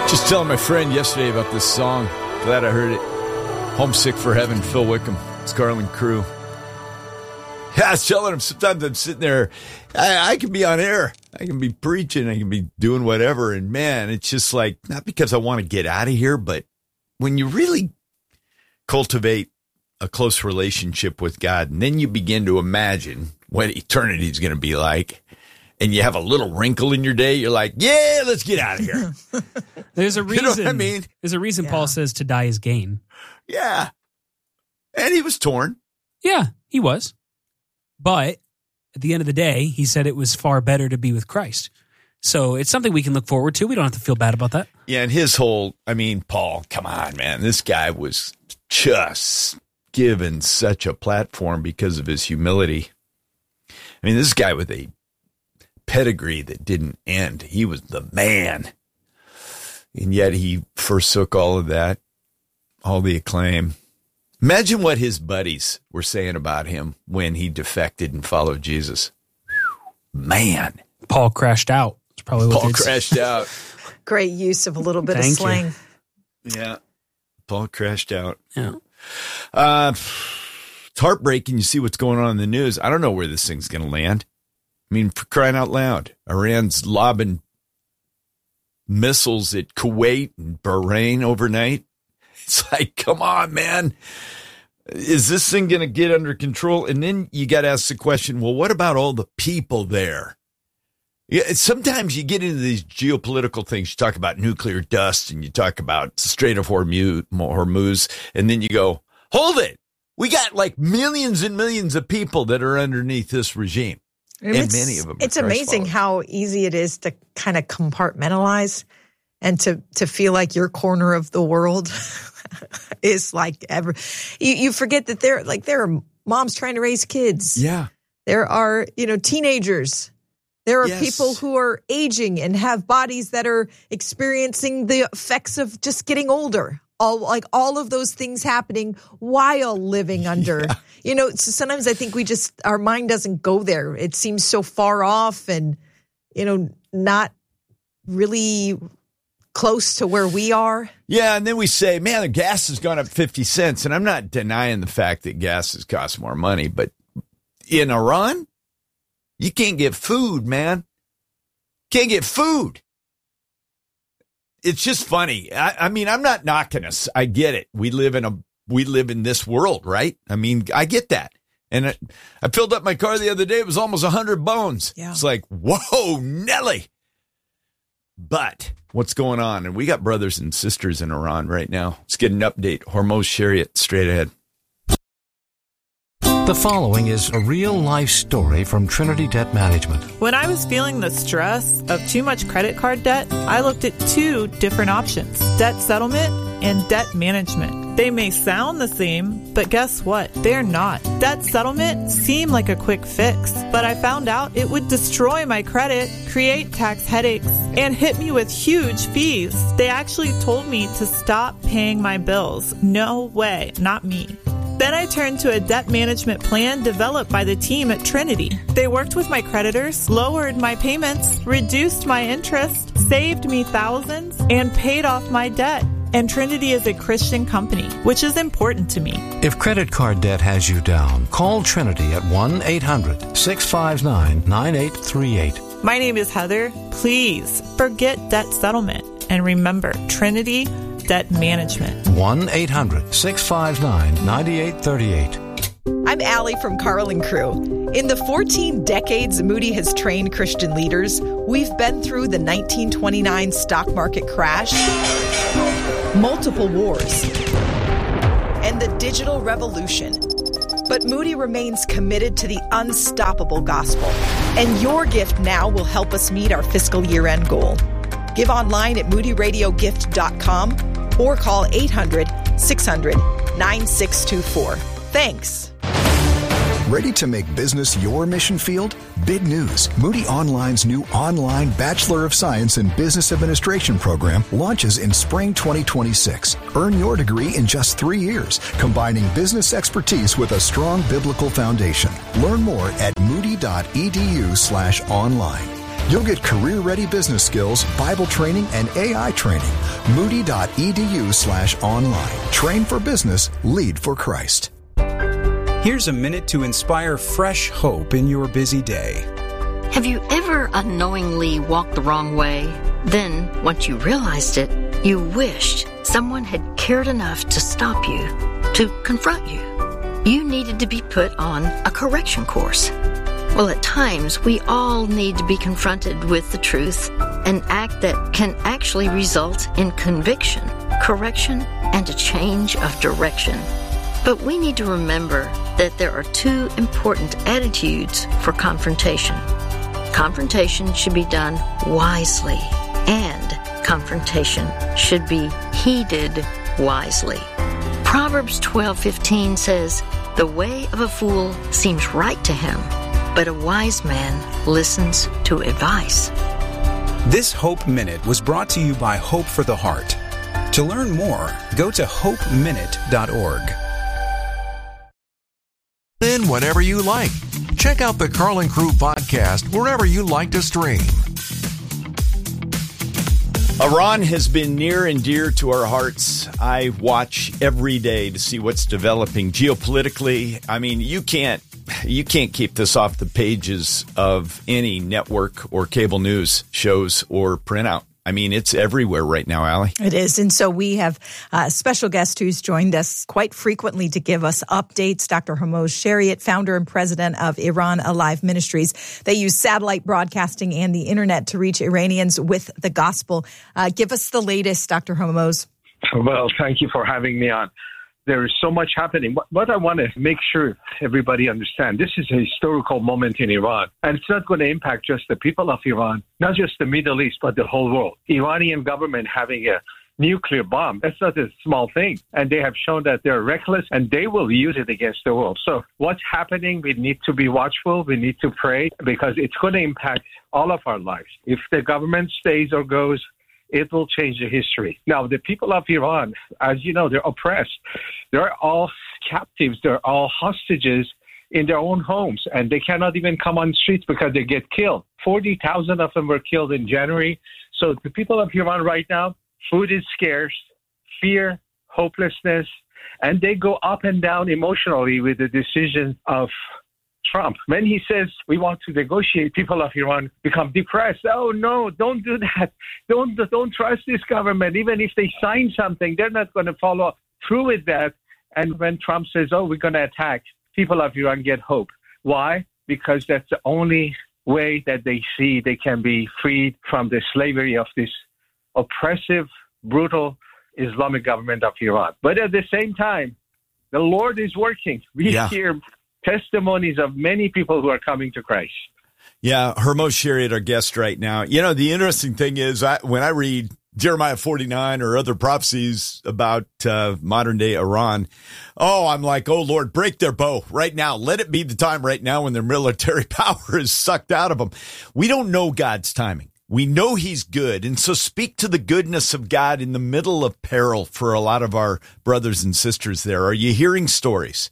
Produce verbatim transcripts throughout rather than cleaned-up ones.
Just telling my friend yesterday about this song. Glad I heard it. Homesick for Heaven, Phil Wickham, Carlin Crew. Yeah, I was telling him sometimes I'm sitting there. I, I can be on air. I can be preaching. I can be doing whatever. And man, it's just like, not because I want to get out of here, but when you really cultivate a close relationship with God, and then you begin to imagine what eternity is going to be like, and you have a little wrinkle in your day, you're like, yeah, let's get out of here. There's a reason. You know what I mean? There's a reason Yeah. Paul says to die is gain. Yeah. And he was torn. Yeah, he was. But at the end of the day, he said it was far better to be with Christ. So it's something we can look forward to. We don't have to feel bad about that. Yeah, and his whole, I mean, Paul, come on, man. This guy was just given such a platform because of his humility. I mean, this guy with a pedigree that didn't end. He was the man. And yet he forsook all of that, all the acclaim. Imagine what his buddies were saying about him when he defected and followed Jesus. Man. Paul crashed out. That's probably what Paul they'd say. crashed out. Great use of a little bit Thank of you. slang. Yeah. Paul crashed out. Yeah. Uh, it's heartbreaking. You see what's going on in the news. I don't know where this thing's going to land. I mean, for crying out loud, Iran's lobbing missiles at Kuwait and Bahrain overnight. It's like, come on, man. Is this thing going to get under control? And then you got to ask the question, well, what about all the people there? Yeah, sometimes you get into these geopolitical things. You talk about nuclear dust and you talk about Strait of Hormuz, Hormuz, and then you go, hold it. We got like millions and millions of people that are underneath this regime. And And it's, many of them are It's amazing Christ how easy it is to kind of compartmentalize and to, to feel like your corner of the world is like ever. You, you forget that there, like there are moms trying to raise kids. Yeah. There are, you know, teenagers. There are Yes. people who are aging and have bodies that are experiencing the effects of just getting older. All like all of those things happening while living under, Yeah. you know, so sometimes I think we just, our mind doesn't go there. It seems so far off and, you know, not really close to where we are. Yeah, and then we say, man, the gas has gone up fifty cents. And I'm not denying the fact that gas has cost more money, but in Iran, you can't get food, man. Can't get food. It's just funny. I, I mean, I'm not knocking us. I get it. We live in a we live in this world, right? I mean, I get that. And I, I filled up my car the other day. It was almost one hundred bones. Yeah. It's like, whoa, Nelly. But what's going on? And we got brothers and sisters in Iran right now. Let's get an update. Hormuz Chariot straight ahead. The following is a real-life story from Trinity Debt Management. When I was feeling the stress of too much credit card debt, I looked at two different options, debt settlement and debt management. They may sound the same, but guess what? They're not. Debt settlement seemed like a quick fix, but I found out it would destroy my credit, create tax headaches, and hit me with huge fees. They actually told me to stop paying my bills. No way, not me. Then I turned to a debt management plan developed by the team at Trinity. They worked with my creditors, lowered my payments, reduced my interest, saved me thousands, and paid off my debt. And Trinity is a Christian company, which is important to me. If credit card debt has you down, call Trinity at one eight hundred six five nine nine eight three eight. My name is Heather. Please forget debt settlement and remember Trinity Debt Management. one eight hundred six five nine nine eight three eight. I'm Allie from Carlin Crew. In the fourteen decades Moody has trained Christian leaders, we've been through the nineteen twenty-nine stock market crash, multiple wars, and the digital revolution. But Moody remains committed to the unstoppable gospel, and your gift now will help us meet our fiscal year-end goal. Give online at moody radio gift dot com or call eight hundred six hundred nine six two four. Thanks. Ready to make business your mission field? Big news. Moody Online's new online Bachelor of Science in Business Administration program launches in spring twenty twenty-six. Earn your degree in just three years, combining business expertise with a strong biblical foundation. Learn more at moody dot e d u slash online. You'll get career-ready business skills, Bible training, and A I training. Moody.edu slash online. Train for business, lead for Christ. Here's a minute to inspire fresh hope in your busy day. Have you ever unknowingly walked the wrong way? Then, once you realized it, you wished someone had cared enough to stop you, to confront you. You needed to be put on a correction course. Well, at times, we all need to be confronted with the truth, an act that can actually result in conviction, correction, and a change of direction. But we need to remember that there are two important attitudes for confrontation. Confrontation should be done wisely, and confrontation should be heeded wisely. Proverbs twelve fifteen says, "The way of a fool seems right to him, but a wise man listens to advice." This Hope Minute was brought to you by Hope for the Heart. To learn more, go to hope minute dot org. In whenever you like. Check out the Carlin Crew podcast wherever you like to stream. Iran has been near and dear to our hearts. I watch every day to see what's developing geopolitically. I mean, you can't you can't keep this off the pages of any network or cable news shows or printout. I mean, it's everywhere right now, Allie. It is. And so we have a special guest who's joined us quite frequently to give us updates. Doctor Hormoz Shariat, founder and president of Iran Alive Ministries. They use satellite broadcasting and the internet to reach Iranians with the gospel. Uh, give us the latest, Doctor Hormoz. Well, thank you for having me on. There is so much happening. What, what I want to make sure everybody understand, this is a historical moment in Iran, and it's not going to impact just the people of Iran, not just the Middle East, but the whole world. Iranian government having a nuclear bomb, that's not a small thing. And they have shown that they're reckless, and they will use it against the world. So what's happening, we need to be watchful. We need to pray, because it's going to impact all of our lives. If the government stays or goes, it will change the history. Now, the people of Iran, as you know, they're oppressed. They're all captives. They're all hostages in their own homes, and they cannot even come on the streets because they get killed. forty thousand of them were killed in January. So the people of Iran right now, food is scarce, fear, hopelessness, and they go up and down emotionally with the decision of Trump. When he says we want to negotiate, people of Iran become depressed. Oh no, don't do that. Don't don't trust this government. Even if they sign something, they're not going to follow through with that. And when Trump says, oh, we're going to attack, people of Iran get hope. Why? Because that's the only way that they see they can be freed from the slavery of this oppressive, brutal Islamic government of Iran. But at the same time, the Lord is working. We yeah. hear testimonies of many people who are coming to Christ. Yeah, Hormoz Shariat, our guest right now. You know, the interesting thing is I, when I read Jeremiah forty-nine or other prophecies about uh, modern day Iran, oh, I'm like, oh, Lord, break their bow right now. Let it be the time right now when their military power is sucked out of them. We don't know God's timing. We know he's good. And so speak to the goodness of God in the middle of peril for a lot of our brothers and sisters there. Are you hearing stories?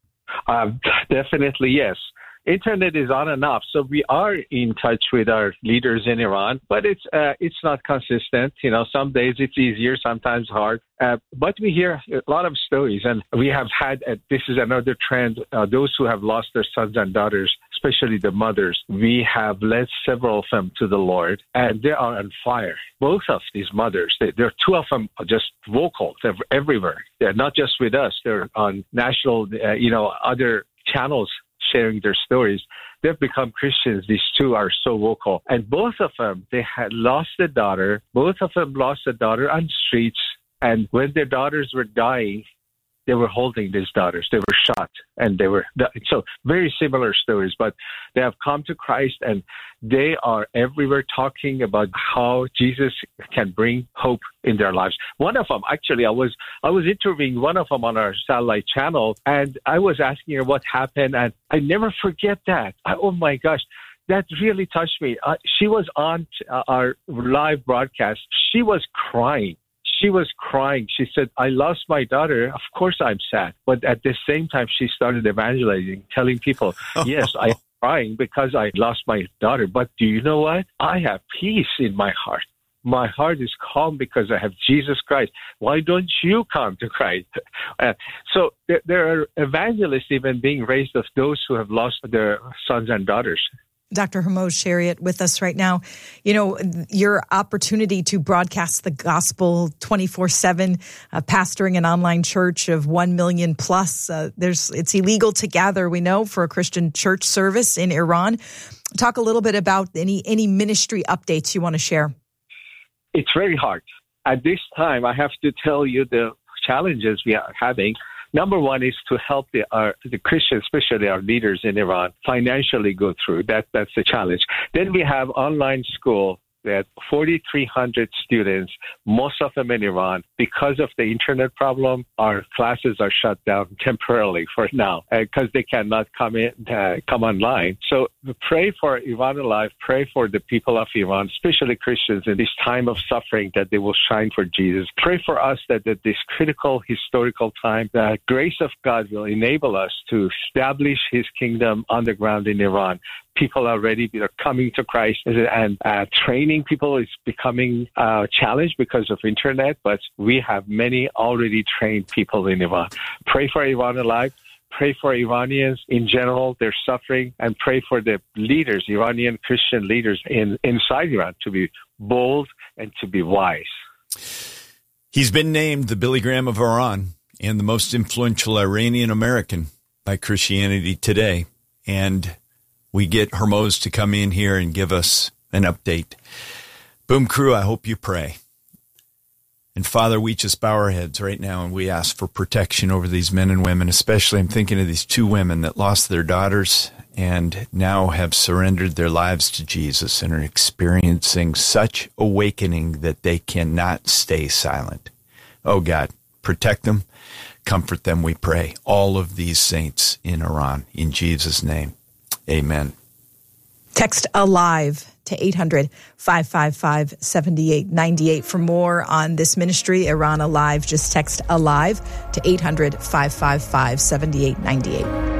Um, definitely, yes. Internet is on and off, so we are in touch with our leaders in Iran, but it's uh, it's not consistent. You know, some days it's easier, sometimes hard. Uh, but we hear a lot of stories, and we have had, uh, this is another trend, uh, those who have lost their sons and daughters, especially the mothers, we have led several of them to the Lord, and they are on fire. Both of these mothers, they, there are two of them are just vocal. They're everywhere. They're not just with us. They're on national, uh, you know, other channels sharing their stories. They've become Christians. These two are so vocal. And both of them, they had lost a daughter. Both of them lost a daughter on streets. And when their daughters were dying, they were holding these daughters. They were shot, and they were so very similar stories. But they have come to Christ, and they are everywhere talking about how Jesus can bring hope in their lives. One of them, actually, I was I was interviewing one of them on our satellite channel, and I was asking her what happened, and I never forget that. I, oh my gosh. That really touched me. Uh, she was on uh, our live broadcast. She was crying. She was crying. She said, I lost my daughter. Of course I'm sad. But at the same time, she started evangelizing, telling people, yes, I crying because I lost my daughter. But do you know what? I have peace in my heart. My heart is calm because I have Jesus Christ. Why don't you come to Christ? Uh, so there, there are evangelists even being raised of those who have lost their sons and daughters. Doctor Hormoz Shariat with us right now. You know, your opportunity to broadcast the gospel twenty-four seven, uh, pastoring an online church of one million plus. Uh, there's It's illegal to gather, we know, for a Christian church service in Iran. Talk a little bit about any, any ministry updates you want to share. It's very hard. At this time, I have to tell you the challenges we are having. Number one is to help the, our, the Christians, especially our leaders in Iran, financially go through. That, that's the challenge. Then we have online school that forty-three hundred students, most of them in Iran, because of the internet problem, our classes are shut down temporarily for now because uh, they cannot come in, uh, come online. So pray for Iran Alive, pray for the people of Iran, especially Christians in this time of suffering, that they will shine for Jesus. Pray for us that at this critical historical time, the grace of God will enable us to establish his kingdom on the ground in Iran. People are ready, they're coming to Christ, and uh, training people is becoming a challenge because of internet, but we have many already trained people in Iran. Pray for Iran Alive. Pray for Iranians in general, they're suffering, and pray for the leaders, Iranian Christian leaders in, inside Iran, to be bold and to be wise. He's been named the Billy Graham of Iran and the most influential Iranian American by Christianity Today. And we get Hormoz to come in here and give us an update. Boom Crew, I hope you pray. And Father, we just bow our heads right now and we ask for protection over these men and women. Especially, I'm thinking of these two women that lost their daughters and now have surrendered their lives to Jesus and are experiencing such awakening that they cannot stay silent. Oh God, protect them, comfort them, we pray. All of these saints in Iran, in Jesus' name. Amen. Text ALIVE to eight hundred, five five five, seven eight nine eight for more on this ministry, Iran Alive. Just text ALIVE to eight hundred, five five five, seven eight nine eight.